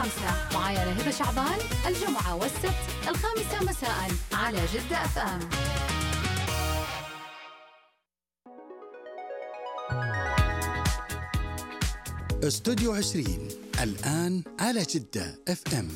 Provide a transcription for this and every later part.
5 معايا هبة شعبان، الجمعة والسبت 5 مساء على جدة FM. استوديو 20 الآن على جدة FM.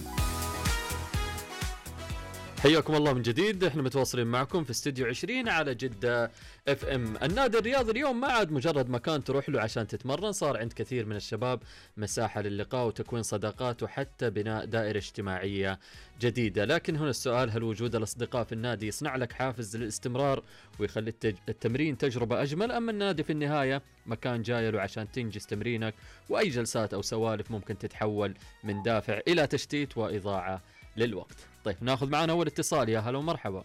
حياكم الله من جديد، احنا متواصلين معكم في استوديو 20 على جدة FM. النادي الرياضي اليوم ما عاد مجرد مكان تروح له عشان تتمرن، صار عند كثير من الشباب مساحة للقاء وتكوين صداقات وحتى بناء دائرة اجتماعية جديدة. لكن هنا السؤال، هل وجود الأصدقاء في النادي يصنع لك حافز للاستمرار ويخلي التمرين تجربة أجمل، أم النادي في النهاية مكان جاي له عشان تنجز تمرينك وأي جلسات أو سوالف ممكن تتحول من دافع إلى تشتيت وإضاعة للوقت؟ طيب ناخذ معنا أول اتصال. يا هلا ومرحبا.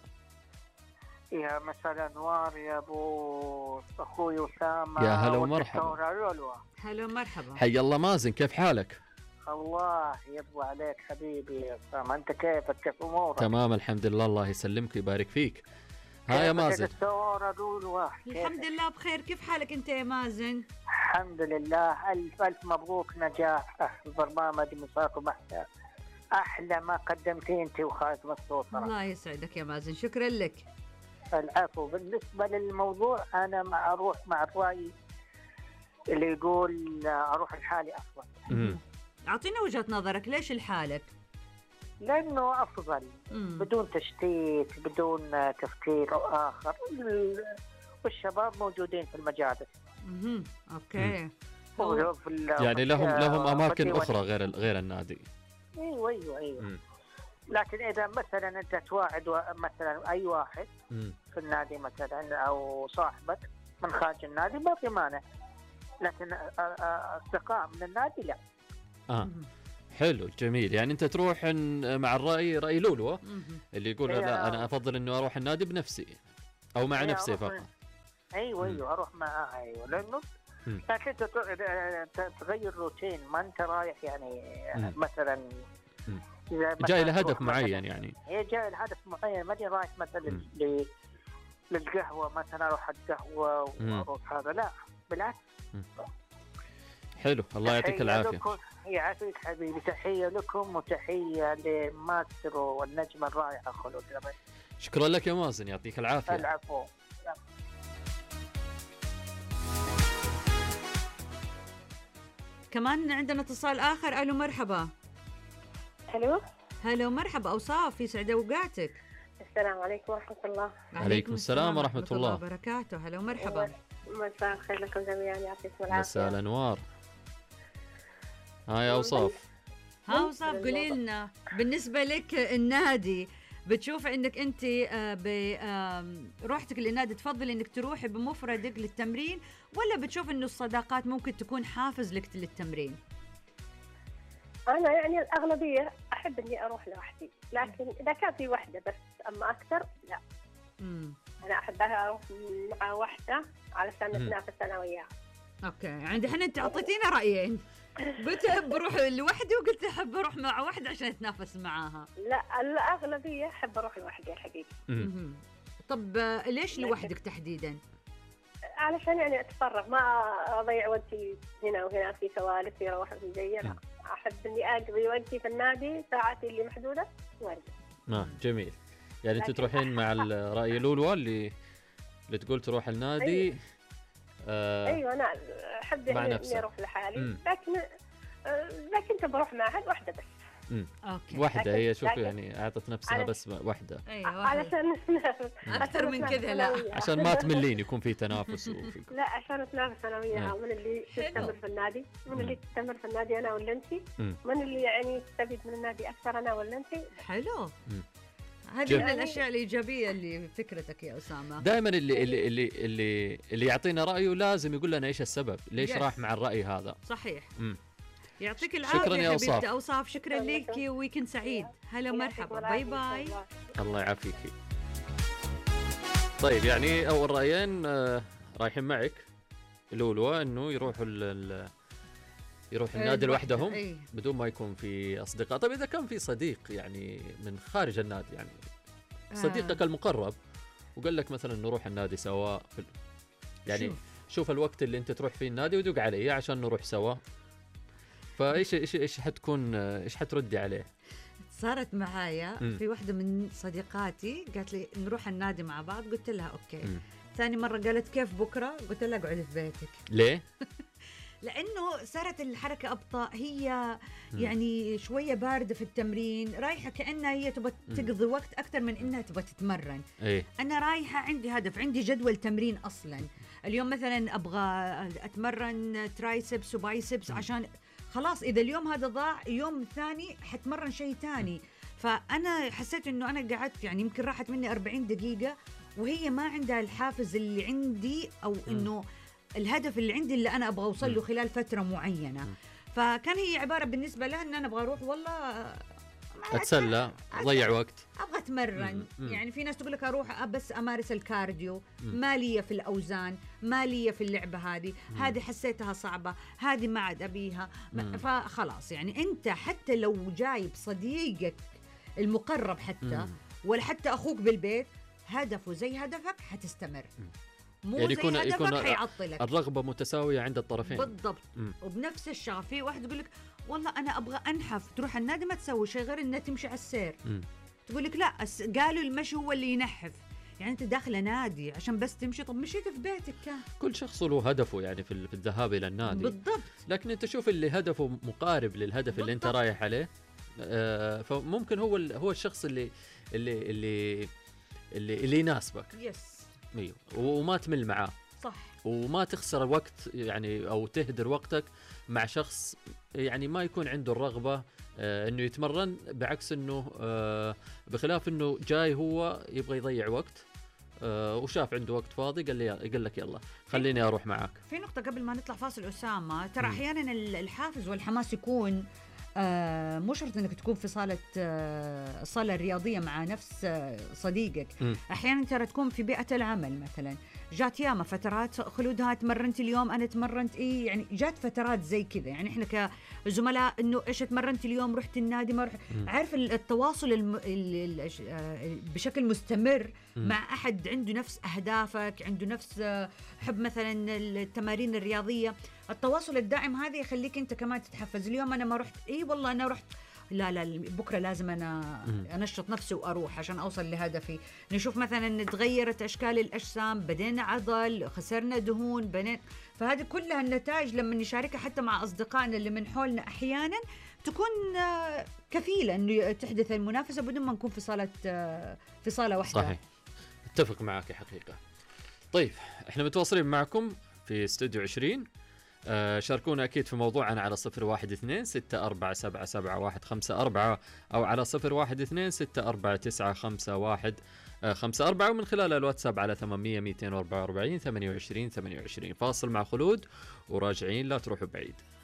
يا مساء الأنوار يا أبو أخوي أسامة. يا هلا ومرحبا. هلا ومرحبا. حي الله مازن، كيف حالك؟ الله يبقى عليك حبيبي يا أسامة، أنت كيفك؟ كيف أمورك؟ تمام الحمد لله، الله يسلمك ويبارك فيك. ها يا مازن. الحمد لله بخير، كيف حالك أنت يا مازن؟ الحمد لله، ألف ألف مبروك نجاح البرنامج مساق محتاج، أحلى ما قدمتي أنت وخالد مسعود. الله يسعدك يا مازن، شكرا لك. العفو. بالنسبة للموضوع أنا أروح مع الرأي اللي يقول أروح لحالي أفضل. أعطينا وجهة نظرك، ليش لحالك؟ لأنه أفضل بدون تشتيت، بدون تفكير آخر، والشباب موجودين في المجالس. أوكي. يعني لهم أماكن أخرى غير النادي. ايوه. لكن اذا مثلا انت تواعد مثلا اي واحد في النادي مثلا او صاحبك من خارج النادي ما في مانع، لكن اصدقاء من النادي لا. حلو جميل. يعني انت تروح مع رأي لولو اللي يقول لا انا افضل انه اروح النادي بنفسي او مع نفسي فقط. ايوه اروح معاه. ايوه لانه لكن انت تغير روتين، ما انت رايح يعني مثلا جاي لهدف معين. يعني هي جاي لهدف معين، ما جاي رايح مثلا للقهوة مثلا اروح القهوة واروح هذا، لا بالعكس. حلو، الله يعطيك العافية. يعافيك حبيبي، تحية لكم وتحية لماسترو والنجمة الرائعة خلود. شكرا لك يا مازن، يعطيك العافية. العفو. كمان عندنا اتصال آخر. ألو مرحبا. الو هلا ومرحبا. أوصاف، يسعد أوقاتك. السلام عليكم ورحمة الله. عليكم السلام ورحمة الله وبركاته. هلا ومرحبا. مساء الخير لكم جميعا، يعطيكم العافية. مساء الأنوار. يا أوصاف. أوصاف قولي لنا، بالنسبة لك النادي بتشوف انك انت روحتك للنادي تفضل انك تروحي بمفردك للتمرين، ولا بتشوف انه الصداقات ممكن تكون حافز لك للتمرين؟ أنا يعني الأغلبية أحب إني أروح لوحدي، لكن إذا كان في وحدة بس، أما أكثر لا. أنا أحب أروح مع وحدة علشان نتنافس أنا وياها. أوكي، عندي حين أنت أعطيتينا رأيين، قلت أحب أروح لوحدي وقلت أحب أروح مع وحدة عشان أتنافس معاها. لا، الأغلبية أحب أروح لوحدي الحقيقة. طب ليش لوحدك تحديدا؟ علشان يعني أتفرغ، ما أضيع وقتي هنا وهنا في سوالف في روح في زي. لا، أحب إني أقضي وقتي في النادي، ساعاتي اللي محدودة وارجع. جميل. يعني أنت تروحين مع الرأي لولو اللي تقول تروح النادي. أيوة أنا أحب يعني إني أروح لحالي، لكن تبى أروح مع أحد واحدة بس. أوكي. واحدة هي، شوف يعني أعطت نفسها بس واحدة. أيوة. علشان أكثر من كذا لا، عشان ما تملين، يكون في تنافس لا عشان نتنافس أنا وياها. من اللي تستمر في النادي، من اللي تستمر في النادي أنا ولا أنتي، من اللي يعني تستفيد من النادي أكثر أنا ولا أنتي. حلو. هذه من الأشياء الإيجابية اللي فكرتك يا أسامة. دائما اللي يعطينا رأيه لازم يقول لنا إيش السبب، ليش راح مع الرأي هذا. صحيح. يعطيك العافية. شكرا يا أوصاف. أوصاف شكرا لك ويكند سعيد. هلا مرحبا. باي باي. الله يعافيك. طيب يعني أول رأيين رايحين معك لولو إنه يروحوا النادي لوحدهم بدون ما يكون في أصدقاء. طيب إذا كان في صديق يعني من خارج النادي، يعني صديقك المقرب وقال لك مثلا نروح النادي سوا، يعني شوف الوقت اللي أنت تروح فيه النادي ودق علي عشان نروح سوا. فايش حتكون ايش حتردي عليه؟ صارت معايا في واحدة من صديقاتي قالت لي نروح النادي مع بعض، قلت لها أوكي. ثاني مرة قالت كيف بكرة؟ قلت لها اقعدي في بيتك. ليه؟ لأنه صارت الحركة أبطأ، هي يعني شوية باردة في التمرين، رايحة كأنها هي تبغى تقضي وقت أكثر من إنها تبغى تتمرن. إيه؟ أنا رايحة عندي هدف، عندي جدول تمرين أصلا. اليوم مثلا أبغى أتمرن ترايسبس وبايسبس، عشان خلاص إذا اليوم هذا ضاع يوم ثاني حتمرن شيء ثاني. فأنا حسيت إنه أنا قعدت يعني يمكن راحت مني 40 دقيقة وهي ما عندها الحافز اللي عندي، أو إنه الهدف اللي عندي اللي أنا أبغى أوصل له خلال فترة معينة. فكان هي عبارة بالنسبة لها إن أنا أبغى أروح والله أتسلى، أضيع وقت، أبغى أتمرن. يعني في ناس تقول لك أروح بس أمارس الكارديو، مالية في الأوزان، مالية في اللعبة هذه حسيتها صعبة، هذه ما عاد أبيها. فخلاص يعني أنت حتى لو جايب صديقك المقرب حتى ولا حتى أخوك بالبيت هدفه زي هدفك حتستمر، مو يعني زي هدفك حيعطلك. الرغبة متساوية عند الطرفين بالضبط. وبنفس الشغف في واحد يقول لك والله أنا أبغى أنحف، تروح النادي ما تسوي شيء غير إنها تمشي على السير. تقول لك لا قالوا المشي هو اللي ينحف. يعني أنت داخلة نادي عشان بس تمشي، طب مشيت في بيتك كان. كل شخص له هدفه يعني في الذهاب إلى النادي. بالضبط. لكن أنت شوف اللي هدفه مقارب للهدف بالضبط. اللي أنت رايح عليه، فممكن هو الشخص اللي يناسبك. يس. ايوه، وما تمل معاه. صح. وما تخسر وقت يعني او تهدر وقتك مع شخص يعني ما يكون عنده الرغبة انه يتمرن، بعكس انه بخلاف انه جاي هو يبغى يضيع وقت وشاف عنده وقت فاضي قال لك يلا خليني اروح معاك. في نقطة قبل ما نطلع فاصل أسامة، ترى احيانا الحافز والحماس يكون مو شرط انك تكون في صالة رياضية مع نفس صديقك. احيانا ترى تكون في بيئة العمل، مثلا جات ياما فترات خلودها تمرنت اليوم انا تمرنت يعني جات فترات زي كذا. يعني احنا كزملاء انه ايش تمرنت اليوم، رحت النادي ما رحت، عارف التواصل بشكل مستمر مع احد عنده نفس اهدافك، عنده نفس حب مثلا التمارين الرياضية. التواصل الدائم هذا يخليك انت كمان تتحفز. اليوم انا ما رحت، والله انا رحت، لا بكره لازم انا انشط نفسي واروح عشان اوصل لهدفي. نشوف مثلا تغيرت اشكال الاجسام، بدينا عضل، خسرنا دهون، فهذه كلها النتائج لما نشاركها حتى مع اصدقائنا اللي من حولنا احيانا تكون كفيله انه تحدث المنافسه بدون ما نكون في صاله واحده. صحيح، اتفق معك حقيقه. طيب احنا متواصلين معكم في استوديو 20. شاركونا أكيد في موضوعنا على 012-6477-154 أو على 012-6495-154 ومن خلال الواتساب على 800-244-28-28. فاصل مع خلود وراجعين، لا تروحوا بعيد.